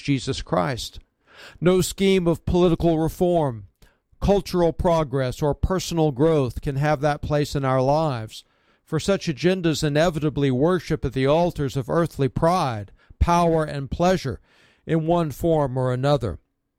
Jesus Christ. No scheme of political reform, cultural progress, or personal growth can have that place in our lives, for such agendas inevitably worship at the altars of earthly pride, power, and pleasure in one form or another.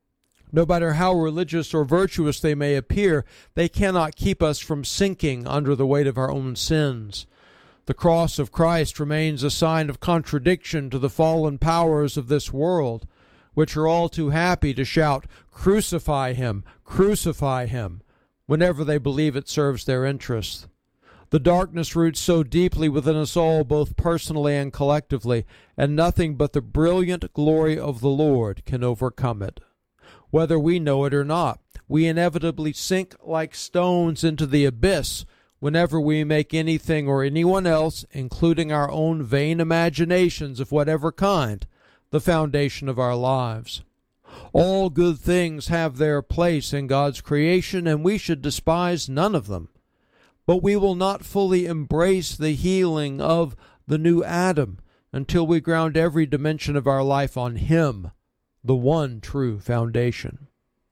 No matter how religious or virtuous they may appear, they cannot keep us from sinking under the weight of our own sins. The cross of Christ remains a sign of contradiction to the fallen powers of this world, which are all too happy to shout, "Crucify him, crucify him," whenever they believe it serves their interests. The darkness roots so deeply within us all, both personally and collectively, and nothing but the brilliant glory of the Lord can overcome it. Whether we know it or not, we inevitably sink like stones into the abyss whenever we make anything or anyone else, including our own vain imaginations of whatever kind, the foundation of our lives. All good things have their place in God's creation, and we should despise none of them. But we will not fully embrace the healing of the new Adam until we ground every dimension of our life on Him, the one true foundation.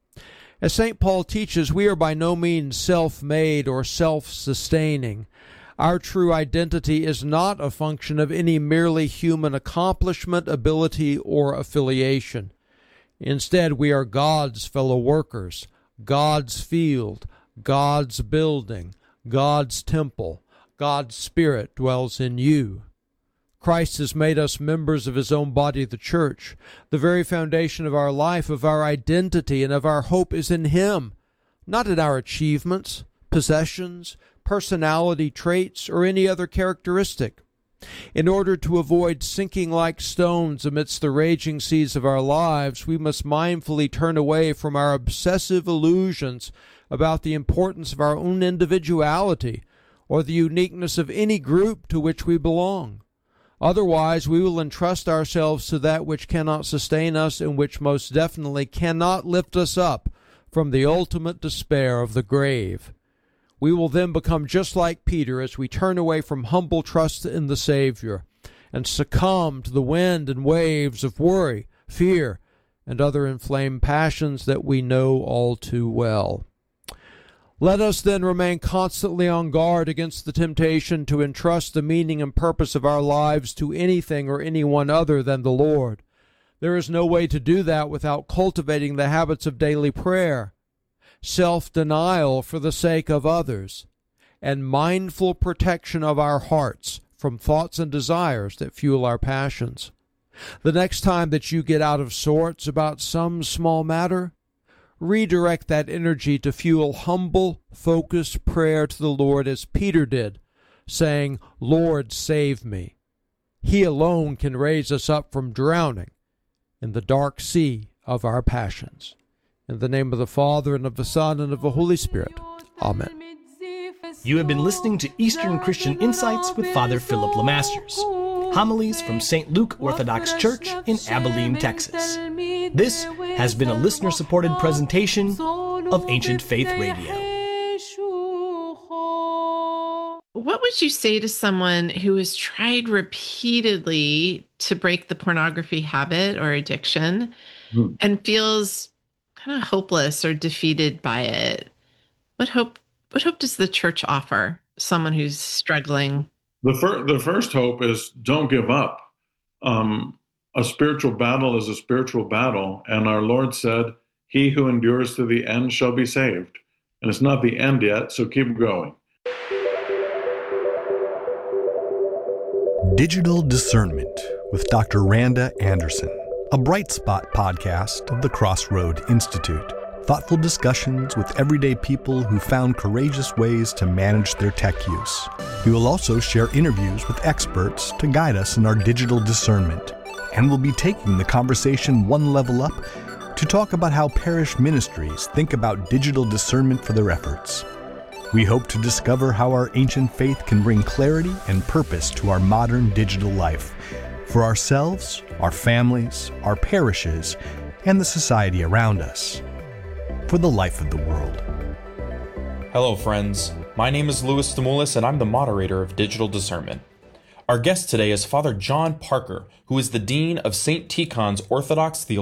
As St. Paul teaches, we are by no means self-made or self-sustaining. Our true identity is not a function of any merely human accomplishment, ability, or affiliation. Instead, we are God's fellow workers, God's field, God's building, God's temple. God's Spirit dwells in you. Christ has made us members of His own body, the church. The very foundation of our life, of our identity, and of our hope is in Him, not in our achievements, possessions, personality traits, or any other characteristic. In order to avoid sinking like stones amidst the raging seas of our lives, we must mindfully turn away from our obsessive illusions about the importance of our own individuality or the uniqueness of any group to which we belong. Otherwise, we will entrust ourselves to that which cannot sustain us and which most definitely cannot lift us up from the ultimate despair of the grave. We will then become just like Peter as we turn away from humble trust in the Savior and succumb to the wind and waves of worry, fear, and other inflamed passions that we know all too well. Let us then remain constantly on guard against the temptation to entrust the meaning and purpose of our lives to anything or anyone other than the Lord. There is no way to do that without cultivating the habits of daily prayer, self-denial for the sake of others, and mindful protection of our hearts from thoughts and desires that fuel our passions. The next time that you get out of sorts about some small matter, redirect that energy to fuel humble, focused prayer to the Lord as Peter did, saying, "Lord, save me." He alone can raise us up from drowning in the dark sea of our passions. In the name of the Father, and of the Son, and of the Holy Spirit. Amen. You have been listening to Eastern Christian Insights with Father Philip Lemasters. Homilies from St. Luke Orthodox Church in Abilene, Texas. This has been a listener-supported presentation of Ancient Faith Radio. What would you say to someone who has tried repeatedly to break the pornography habit or addiction and feels kind of hopeless or defeated by it? What hope does the church offer someone who's struggling? The first hope is don't give up. A spiritual battle is a spiritual battle, and our Lord said, "He who endures to the end shall be saved." And it's not the end yet, so keep going. Digital Discernment with Dr. Randa Anderson, a Bright Spot podcast of the Crossroad Institute. Thoughtful discussions with everyday people who found courageous ways to manage their tech use. We will also share interviews with experts to guide us in our digital discernment. And we'll be taking the conversation one level up to talk about how parish ministries think about digital discernment for their efforts. We hope to discover how our ancient faith can bring clarity and purpose to our modern digital life, for ourselves, our families, our parishes, and the society around us, for the life of the world. Hello friends, my name is Louis Stamoulis and I'm the moderator of Digital Discernment. Our guest today is Father John Parker, who is the Dean of St. Tikhon's Orthodox Theological